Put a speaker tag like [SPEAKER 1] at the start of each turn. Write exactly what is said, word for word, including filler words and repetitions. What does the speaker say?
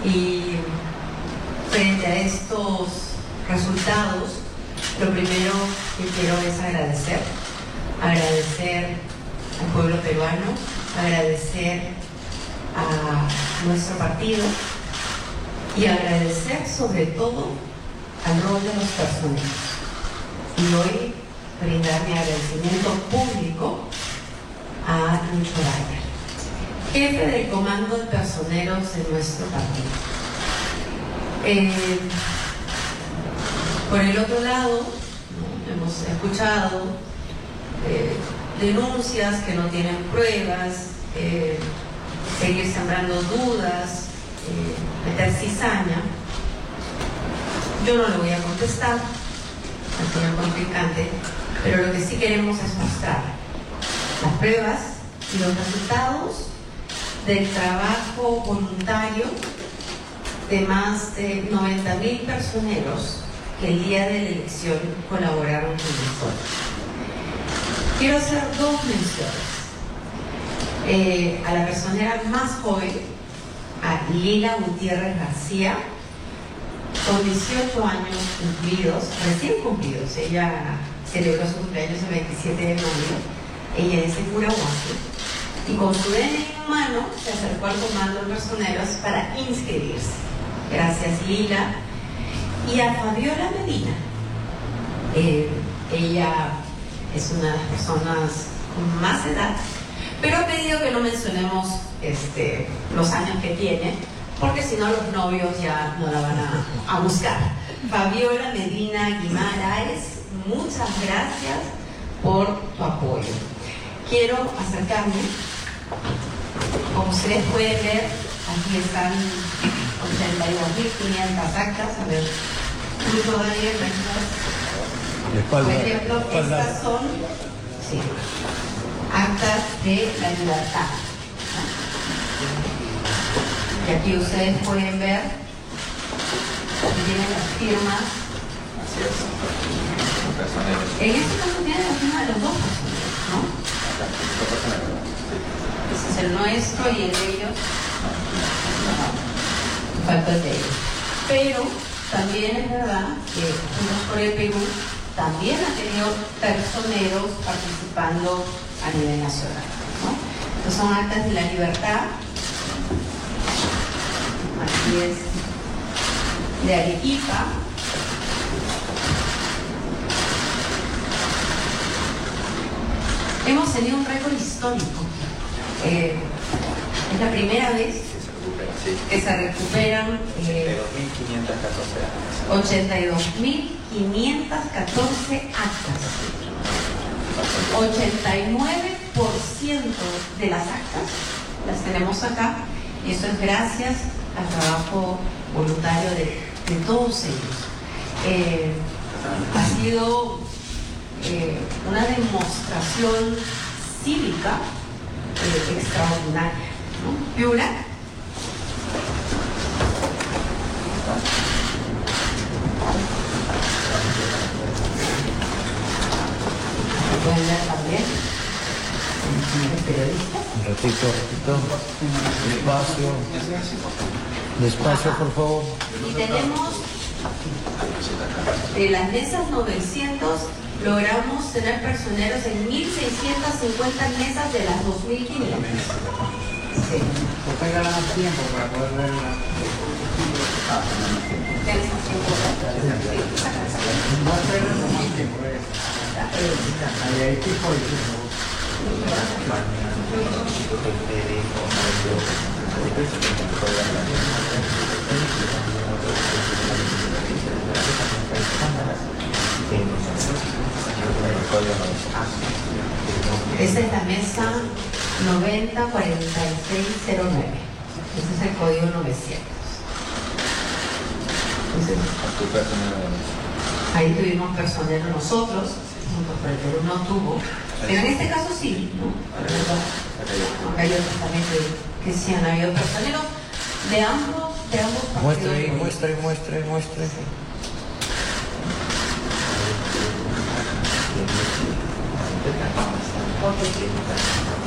[SPEAKER 1] Y frente a estos resultados, lo primero que quiero es agradecer, agradecer al pueblo peruano, agradecer a nuestro partido y agradecer sobre todo al rol de los personeros. Y hoy brindar mi agradecimiento público a Lucho Dyer, jefe del comando de personeros de nuestro partido. Eh, por el otro lado, ¿no?, hemos escuchado eh, denuncias que no tienen pruebas, eh, seguir sembrando dudas, eh, meter cizaña. Yo no le voy a contestar al señor contrincante, pero lo que sí queremos es mostrar las pruebas y los resultados del trabajo voluntario de más de noventa mil personeros que el día de la elección colaboraron con nosotros. Quiero hacer dos menciones. Eh, a la personera más joven, a Lila Gutiérrez García, con dieciocho años cumplidos, recién cumplidos. Ella celebró su cumpleaños el veintisiete de mayo. Ella es de Curahuasi. Y con su D N I en mano se acercó al comando de personeros para inscribirse. Gracias, Lila. Y a Fabiola Medina. Eh, ella es una de las personas con más edad, pero ha pedido que no mencionemos este, los años que tiene, porque si no los novios ya no la van a, a buscar. Fabiola Medina Guimaraes, muchas gracias por tu apoyo. Quiero acercarme. Como ustedes pueden ver, aquí están ochenta y dos mil quinientas actas. A ver, Lucho Dyer, por ejemplo, estas son sí, actas de la libertad. Y aquí ustedes pueden ver que tienen las firmas. En este caso tienen la firma de los dos personeros, ¿no? Ese es el nuestro y el de ellos. Falta el de ellos. Pero también es verdad que Juntos por el Perú también ha tenido personeros participando a nivel nacional, ¿no? Estos son actas de la libertad. Aquí es de Arequipa. Hemos tenido un récord histórico. Eh, es la primera vez que se recuperan eh, ochenta y dos mil quinientas catorce actas. ochenta y nueve por ciento de las actas las tenemos acá, y eso es gracias al trabajo voluntario de, de todos ellos. Eh, ha sido eh, una demostración cívica eh, extraordinaria, ¿no? Piura. Pueden ver también, señores periodistas.
[SPEAKER 2] Un ratito, ratito. Despacio. Despacio, por favor.
[SPEAKER 1] Y tenemos de las mesas novecientos, logramos tener personeros en mil seiscientas cincuenta mesas de las dos mil quinientas. Sí.
[SPEAKER 3] Pues tenga más tiempo para poder ver la... No tenemos más tiempo. Ahí hay tipo y tipo.
[SPEAKER 1] Esta es la mesa noventa cuarenta y seis cero nueve. Ese es el código novecientos. Entonces, ahí tuvimos personero nosotros, Juntos por el Perú no tuvo, pero en este caso sí, ¿no? Aunque hay otros también que, que sí han habido personeros de ambos, de ambos partidos.
[SPEAKER 2] Muestre, muestre, muestre, muestre.
[SPEAKER 1] Sí.